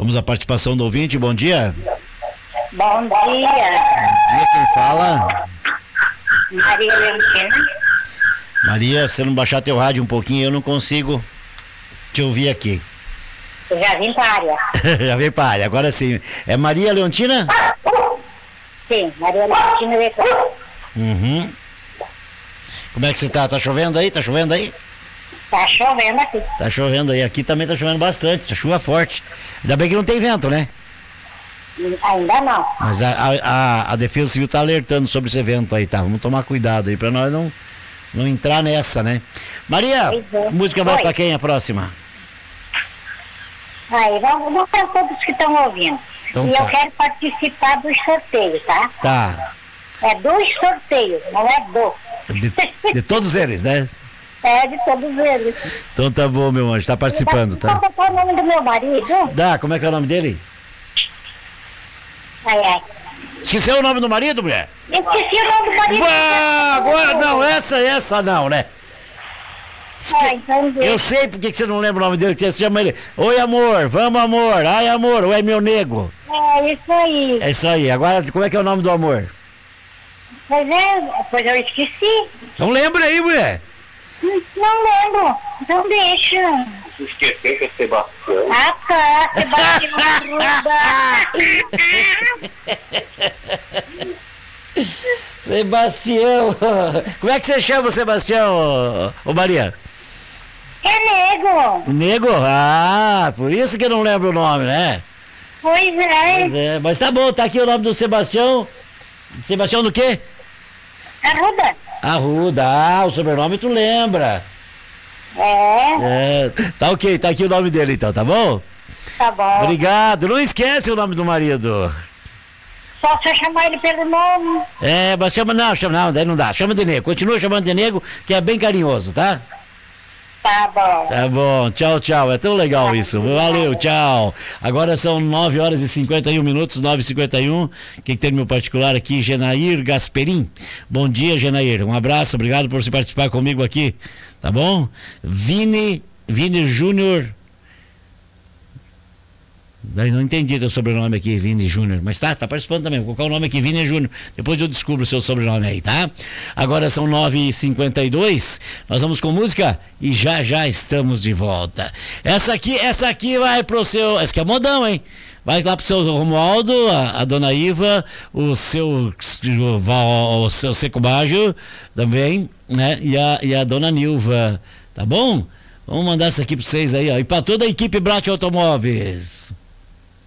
Vamos à participação do ouvinte, bom dia. Bom dia. Bom dia, quem fala? Maria Leontina. Maria, se não baixar teu rádio um pouquinho, eu não consigo te ouvir aqui. Eu já vim para a área. Já veio para a área, agora sim. É Maria Leontina? Sim, Maria Leontina veio pra... Uhum. Como é que você tá? Tá chovendo aí? Tá chovendo aí? Tá chovendo aqui. Tá chovendo aí. Aqui também tá chovendo bastante, chuva forte. Ainda bem que não tem vento, né? Ainda não. Mas a Defesa Civil tá alertando sobre esse evento aí, tá? Vamos tomar cuidado aí pra nós não entrar nessa, né? Maria, música vai pra quem a próxima? Aí, vamos para todos que estão ouvindo. Então, e tá. eu quero participar dos sorteios, tá? Tá. É dos sorteios, não é do. De todos eles, né? É de todos eles. Então tá bom, meu anjo, tá participando, tá? Qual é o nome do meu marido? Dá, como é que é o nome dele? Ai. Esqueceu o nome do marido, mulher? Esqueci o nome do marido. Bah, agora não, essa não, né? Então, Eu sei porque que você não lembra o nome dele, que você chama ele. Oi, amor, vamos, amor. Ai, amor, oi, meu nego. É isso aí. É isso aí. Agora, como é que é o nome do amor? Pois eu esqueci. Então lembra aí, mulher. Não lembro. Então deixa. Esqueceu que é Sebastião. Ah, tá. Sebastião Arruda. Sebastião. Como é que você chama o Sebastião, ô Maria? É nego. Nego? Ah, por isso que eu não lembro o nome, né? Pois é. Pois é, mas tá bom, tá aqui o nome do Sebastião. Sebastião do quê? Arruda. Arruda, o sobrenome tu lembra. É. Tá ok, tá aqui o nome dele então, tá bom? Tá bom. Obrigado, não esquece o nome do marido. Só se eu chamar ele pelo nome. Mas chama, não, daí não dá, chama de nego, continua chamando de nego, que é bem carinhoso, tá? Tá bom. Tá bom, tchau, é tão legal isso, valeu, tchau. Agora são 9h51, 9h51, quem tem no meu particular aqui, Genair Gasperim. Bom dia, Genair, um abraço, obrigado por você participar comigo aqui, tá bom? Vini Júnior. Daí não entendi teu sobrenome aqui, Vini Júnior, mas tá participando também, vou colocar o nome aqui, Vini Júnior, depois eu descubro o seu sobrenome aí, tá? Agora são 9h52, nós vamos com música e já estamos de volta. Essa aqui vai pro seu, essa aqui é modão, hein? Vai lá pro seu Romualdo, a dona Iva, o seu Seco Baggio também, né? E a dona Nilva, tá bom? Vamos mandar essa aqui pra vocês aí, ó, e pra toda a equipe Brat Automóveis.